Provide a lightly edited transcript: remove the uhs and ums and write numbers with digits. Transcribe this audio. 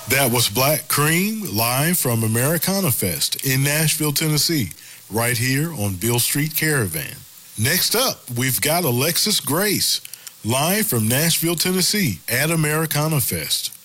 That was Black Cream live from Americana Fest in Nashville, Tennessee, right here on Beale Street Caravan. Next up, we've got Alexis Grace live from Nashville, Tennessee at Americana Fest.